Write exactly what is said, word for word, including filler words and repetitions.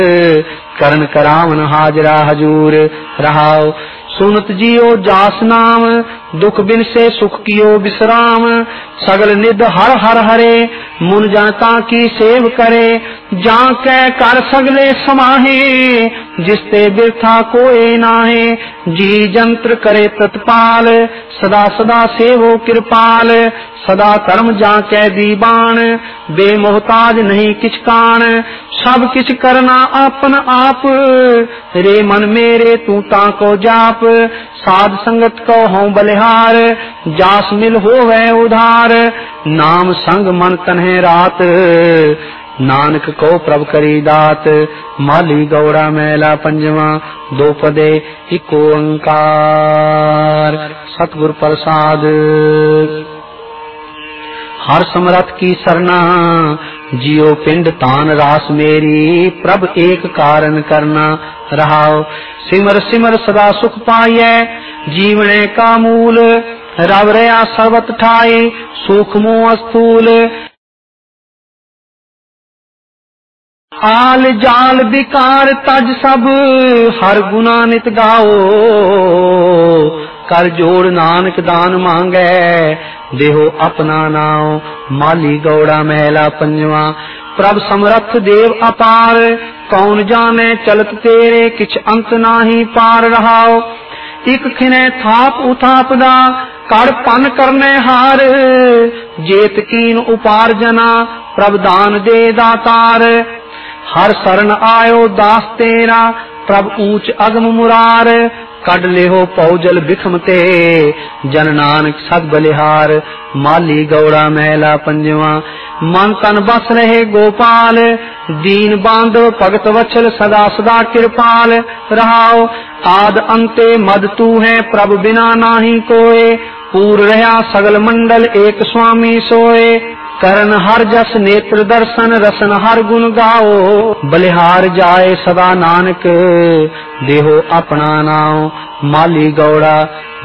करन करावन हाजरा हजूर रहाओ। सुनत जियो जास नाम दुख बिन से सुख कियो विश्राम। सगल निध हर हर हरे मुन जनता की सेव करे। जाके कर सगले समाहे जिसते बिरथा कोई नाहे। जी जंत्र करे तत्पाल सदा सदा सेवो कृपाल। सदा कर्म जाके दीवान बेमोहताज नहीं किछ कान। सब किछ करना आपन आप रे मन मेरे तू ताको जाप। साध संगत को हों बलिहार जास मिल होवे उधार। नाम संग मन तन्हे रात नानक को प्रभ करी दात। माली गौड़ा मैला पंजवा दो पदे इको ओंकार। सतगुर प्रसाद। हर समरथ की सरना जियो पिंड तान रास मेरी। प्रभ एक कारण करना रहाओ। सिमर सिमर सदा सुख पाइए जीवने का मूल। रव रया सर्वत ठाए सुख मोह स्थूल। आल जाल विकार तज सब हर गुना नित गाओ। कर जोड़ नानक दान मांगे देहो अपना नाओ। माली गौड़ा महला पंजवा। प्रभ समरथ देव अपार कौन जाने चलत तेरे किछ अंत नाही पार रहाओ। इक खिने थाप उथापदा कर पन करने हार। जेत कीन उपार्जना प्रभ दान दे दातार। हर शरण आयो दास तेरा प्रभ ऊंच अगम मुरार। कड लेहो पौजल बिखमते जन नानक सद बलिहार। माली गौड़ा महला पंजवा। मन तन बस रहे गोपाल दीन बांधो भगत वत्सल सदा सदा कृपाल रहाओ। आद अंते मद तू है प्रभ बिना नाही कोय। पूर रहा सगल मंडल एक स्वामी सोए। करन हर जस नेत्र दर्शन रसन हर गुण गाओ। बलिहार जाए सदा नानक देहो अपना नाओ। माली गौड़ा